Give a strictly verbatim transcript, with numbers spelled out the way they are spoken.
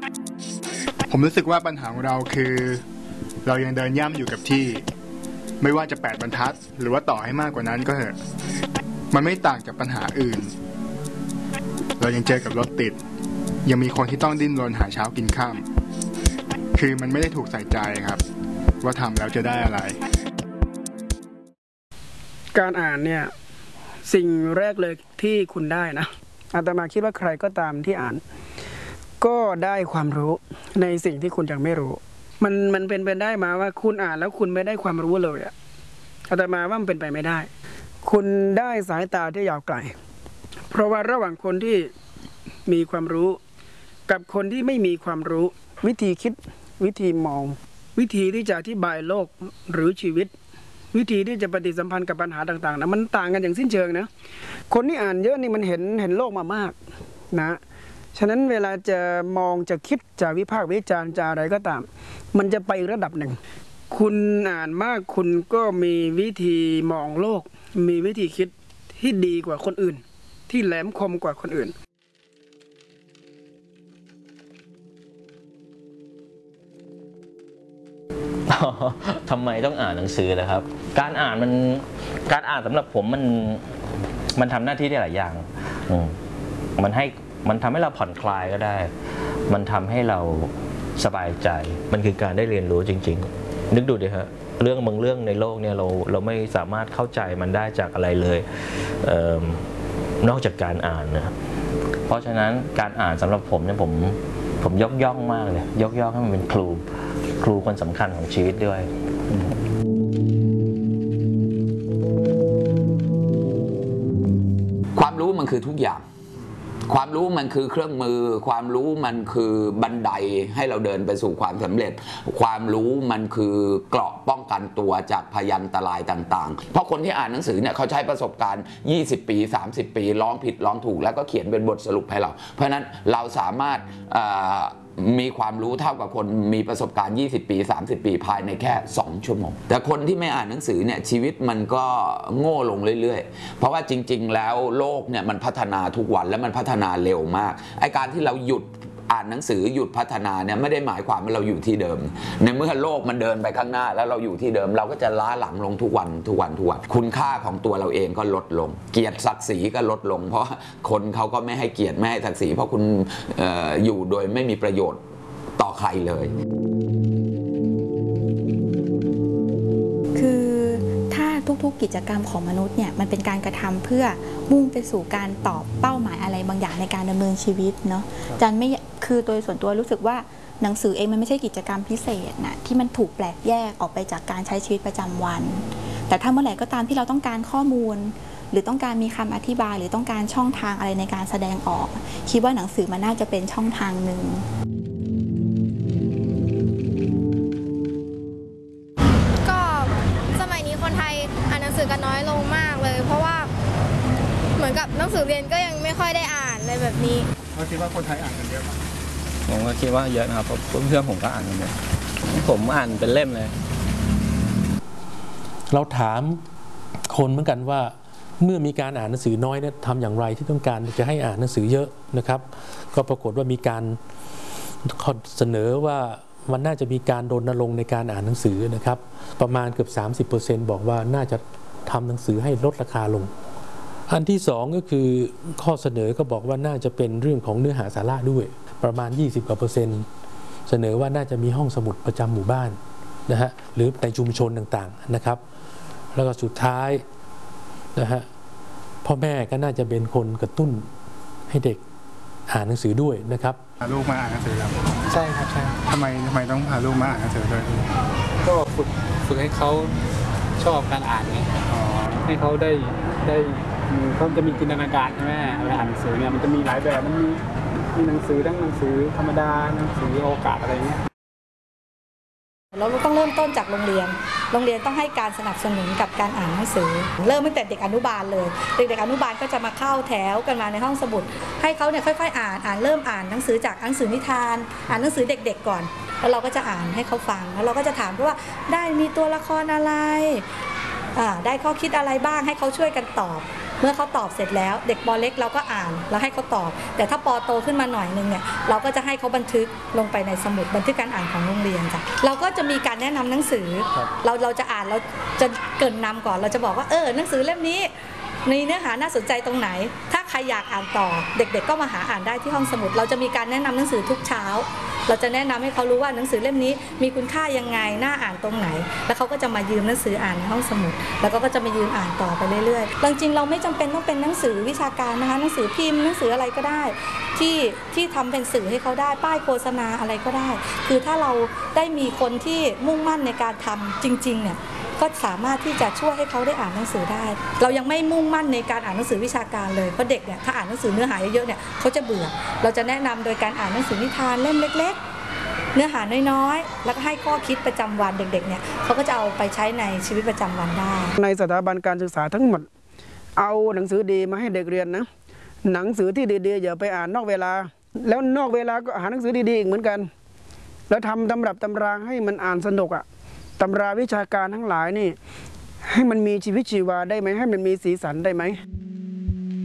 ผมรู้สึกว่าปัญหาของเราคือเรายังเดินย่ำอยู่กับที่ไม่ว่าจะแปดบรรทัดหรือว่าต่อให้มากกว่านั้นก็เถอะมันไม่ต่างจากปัญหาอื่นเรายังเจอกับรถติดยังมีคนที่ต้องดิ้นรนหาเช้ากินค่ำคือมันไม่ได้ถูกใส่ใจครับว่าทำแล้วจะได้อะไรการอ่านเนี่ยสิ่งแรกเลยที่คุณได้นะอาตมาคิดว่าใครก็ตามที่อ่านก็ได้ความรู้ในสิ่งที่คุณยังไม่รู้มันมันเป็นไปได้มาว่าคุณอ่านแล้วคุณไม่ได้ความรู้เลยอะอาตมาว่ามันเป็นไปไม่ได้คุณได้สายตาที่ยาวไกลเพราะว่าระหว่างคนที่มีความรู้กับคนที่ไม่มีความรู้วิธีคิดวิธีมองวิธีที่จะอธิบายโลกหรือชีวิตวิธีที่จะปฏิสัมพันธ์กับปัญหาต่างๆนะมันต่างกันอย่างสิ้นเชิงนะคนที่อ่านเยอะนี่มันเห็นเห็นโลกมามากนะฉะนั้นเวลาจะมองจะคิดจะวิพากษ์วิจารณ์จะอะไรก็ตามมันจะไประดับหนึ่งคุณอ่านมากคุณก็มีวิธีมองโลกมีวิธีคิดที่ดีกว่าคนอื่นที่แหลมคมกว่าคนอื่นทำไมต้องอ่านหนังสือนะครับการอ่านมันการอ่านสำหรับผมมันมันทำหน้าที่ได้หลายอย่างมันให้มันทำให้เราผ่อนคลายก็ได้มันทำให้เราสบายใจมันคือการได้เรียนรู้จริงๆนึกดูดิฮะเรื่องบางเรื่องในโลกเนี่ยเราเราไม่สามารถเข้าใจมันได้จากอะไรเลยเอ่อนอกจากการอ่านนะเพราะฉะนั้นการอ่านสำหรับผมเนี่ยผมผมยกย่องมากเลยยกย่องให้มันเป็นครูครูคนสำคัญของชีวิตด้วยความรู้มันคือทุกอย่างความรู้มันคือเครื่องมือความรู้มันคือบันไดให้เราเดินไปสู่ความสำเร็จความรู้มันคือเกราะป้องกันตัวจากพยันตรายต่างๆเพราะคนที่อ่านหนังสือเนี่ยเขาใช้ประสบการณ์ยี่สิบปีสามสิบปีลองผิดลองถูกแล้วก็เขียนเป็นบทสรุปให้เราเพราะฉะนั้นเราสามารถมีความรู้เท่ากับคนมีประสบการณ์ยี่สิบปีสามสิบปีภายในแค่สองชั่วโมงแต่คนที่ไม่อ่านหนังสือเนี่ยชีวิตมันก็โง่ลงเรื่อยๆเพราะว่าจริงๆแล้วโลกเนี่ยมันพัฒนาทุกวันและมันพัฒนาเร็วมากไอ้การที่เราหยุดอ่านหนังสือหยุดพัฒนาเนี่ยไม่ได้หมายความว่าเราอยู่ที่เดิมในเมื่อโลกมันเดินไปข้างหน้าแล้วเราอยู่ที่เดิมเราก็จะล้าหลังลงทุกวันทุกวันทุกวันคุณค่าของตัวเราเองก็ลดลงเกียรติศักดิ์ศรีก็ลดลงเพราะคนเขาก็ไม่ให้เกียรติไม่ให้ศักดิ์ศรีเพราะคุณ เอ่อ อยู่โดยไม่มีประโยชน์ต่อใครเลยคือถ้าทุกๆกิจกรรมของมนุษย์เนี่ยมันเป็นการกระทำเพื่อมุ่งไปสู่การตอบเป้าหมายอะไรบางอย่างในการดำเนินชีวิตเนาะจันไม่คือโดยส่วนตัวรู้สึกว่าหนังสือเองมันไม่ใช่กิจกรรมพิเศษนะที่มันถูกแปลกแยกออกไปจากการใช้ชีวิตประจำวันแต่ถ้าเมื่อไหร่ก็ตามที่เราต้องการข้อมูลหรือต้องการมีคำอธิบายหรือต้องการช่องทางอะไรในการแสดงออกคิดว่าหนังสือมันน่าจะเป็นช่องทางหนึ่งกันน้อยลงมากเลยเพราะว่าเหมือนกับหนังสือเรียนก็ยังไม่ค่อยได้อ่านอะไรแบบนี้เราคิดว่าคนไทยอ่านกันเยอะไหมผมก็คิดว่าเยอะนะครับเพราะเพื่อนผมก็อ่านกันเยอะผมอ่านเป็นเล่มเลยเราถามคนเหมือนกันว่าเมื่อมีการอ่านหนังสือน้อยเนี่ยทำอย่างไรที่ต้องการจะให้อ่านหนังสือเยอะนะครับก็ปรากฏว่ามีการเสนอว่ามันน่าจะมีการรณรงค์ในการอ่านหนังสือนะครับประมาณเกือบ สามสิบเปอร์เซ็นต์ บอกว่าน่าจะทำหนังสือให้ลดราคาลงอันที่สองก็คือข้อเสนอก็บอกว่าน่าจะเป็นเรื่องของเนื้อหาสาระด้วยประมาณยี่สิบกว่าเปอร์เซ็นต์เสนอว่าน่าจะมีห้องสมุดประจำหมู่บ้านนะฮะหรือในชุมชนต่างๆนะครับแล้วก็สุดท้ายนะฮะพ่อแม่ก็น่าจะเป็นคนกระตุ้นให้เด็กอ่านหนังสือด้วยนะครับพาลูกมาอ่านหนังสือครับใช่ครับใช่ทำไมทำไมต้องพาลูกมาอ่านหนังสือด้วยก็ฝึกฝึกให้เขาชอบการอ่านไงให้เขาได้ได้เขาจะมีจินตนาการใช่ไหมเวลาอ่านหนังสือเนี่ยมันจะมีหลายแบบมันมีมีหนังสือทั้งหนังสือธรรมดาหนังสือโอกาสอะไรเงี้ยเราต้องเริ่มต้นจากโรงเรียนโรงเรียนต้องให้การสนับสนุนกับการอ่านหนังสือเริ่มตั้งแต่เด็กอนุบาลเลยเด็กๆอนุบาลก็จะมาเข้าแถวกันมาในห้องสมุดให้เขาเนี่ยค่อยๆอ่านอ่านเริ่มอ่านหนังสือจากหนังสือนิทานอ่านหนังสือเด็กๆก่อนแล้วเราก็จะอ่านให้เขาฟังแล้วเราก็จะถามว่าได้มีตัวละครอะไรได้ข้อคิดอะไรบ้างให้เขาช่วยกันตอบเมื่อเขาตอบเสร็จแล้วเด็กป.เล็กเราก็อ่านแล้วให้เขาตอบ แต่ถ้าป.โตขึ้นมาหน่อยนึงเนี่ยเราก็จะให้เขาบันทึกลงไปในสมุดบันทึกการอ่านของโรงเรียนจ้ะเราก็จะมีการแนะนำหนังสือเราเราจะอ่านเราจะเกริ่นนำก่อนเราจะบอกว่าเออหนังสือเล่มนี้ในเนื้อหาน่าสนใจตรงไหนถ้าใครอยากอ่านต่อเด็กๆก็มาหาอ่านได้ที่ห้องสมุดเราจะมีการแนะนำหนังสือทุกเช้าเราจะแนะนำให้เขารู้ว่าหนังสือเล่มนี้มีคุณค่ายังไงน่าอ่านตรงไหนแล้วเขาก็จะมายืมหนังสืออ่านในห้องสมุดแล้วก็จะมายืมอ่านต่อไปเรื่อยๆจริงๆเราไม่จำเป็นต้องเป็นหนังสือวิชาการนะคะหนังสือพิมพ์หนังสืออะไรก็ได้ที่ที่ทำเป็นสื่อให้เขาได้ป้ายโฆษณาอะไรก็ได้คือถ้าเราได้มีคนที่มุ่งมั่นในการทำจริงๆเนี่ยก็สามารถที่จะช่วยให้เขาได้อ่านหนังสือได้เรายังไม่มุ่งมั่นในการอ่านหนังสือวิชาการเลยเพราะเด็กเนี่ยถ้าอ่านหนังสือเนื้อหาเยอะๆเนี่ยเขาจะเบื่อเราจะแนะนำโดยการอ่านหนังสือนิทานเล่มเล็กๆเนื้อหาน้อยๆแล้วก็ให้ข้อคิดประจำวันเด็กๆเนี่ยเขาก็จะเอาไปใช้ในชีวิตประจำวันได้ในสถาบันการศึกษาทั้งหมดเอาหนังสือดีมาให้เด็กเรียนนะหนังสือที่ดีๆอย่าไปอ่านนอกเวลาแล้วนอกเวลาก็หาหนังสือดีๆอีกเหมือนกันแล้วทำตำรับตำราให้มันอ่านสนุกอะตำราวิชาการทั้งหลายนี่ให้มันมีชีวิตชีวาได้ไหมให้มันมีสีสันได้ไหม